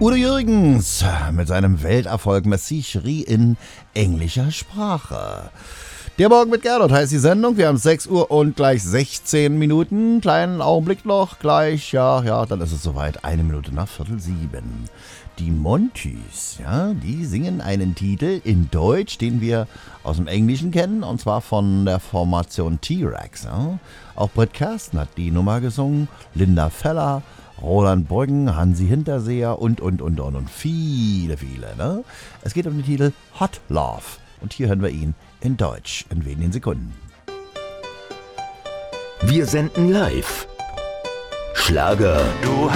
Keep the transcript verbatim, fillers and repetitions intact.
Udo Jürgens mit seinem Welterfolg Merci Chérie in englischer Sprache. Der Morgen mit Gernot heißt die Sendung. Wir haben sechs Uhr und gleich sechzehn Minuten. Kleinen Augenblick noch. Gleich, ja, ja, dann ist es soweit. Eine Minute nach Viertel sieben. Die Montys, ja, die singen einen Titel in Deutsch, den wir aus dem Englischen kennen, und zwar von der Formation T-Rex. Ja. Auch Britt Kersten hat die Nummer gesungen, Linda Feller, Roland Brüggen, Hansi Hinterseher und, und, und, und, und viele, viele. Ne? Es geht um den Titel Hot Love. Und hier hören wir ihn in Deutsch in wenigen Sekunden. Wir senden live. Schlager. Du